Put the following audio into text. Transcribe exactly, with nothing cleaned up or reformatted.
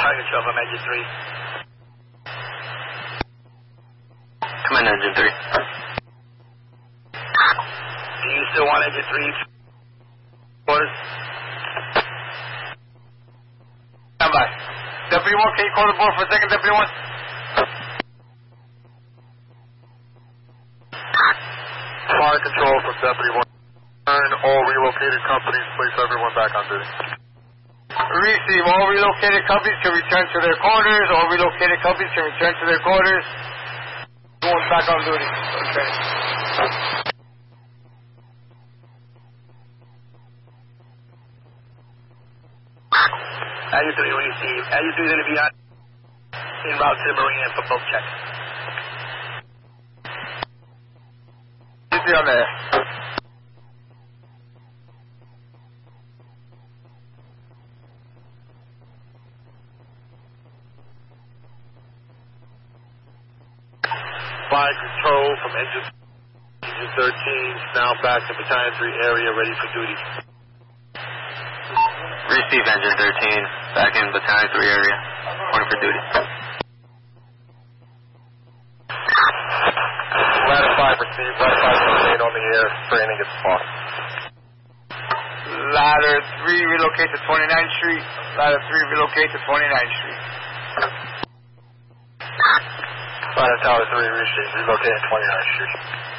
Fire control from engine three. Come in, engine three. Do you still want engine three? Orders? Stand by. Deputy one, can you call the board for a second, Deputy one? Fire control from Deputy one. Turn all relocated companies, place everyone back on duty. Receive. All relocated companies can return to their quarters. All relocated companies can return to their quarters. Everyone's back on duty. Okay. Engine three, receive. Engine three is going to be on en route to the marina for both checks. Easy on there. Fire control from engine, engine thirteen, now back to battalion three area, ready for duty. Receive, engine thirteen. Back in battalion three area. Reporting for duty. Ladder five received, ladder five remain on the air, training is lost. Ladder three, relocate to twenty-ninth Street. Ladder three, relocate to twenty-ninth Street. Ladder tower three, receive, relocate to twenty-ninth Street.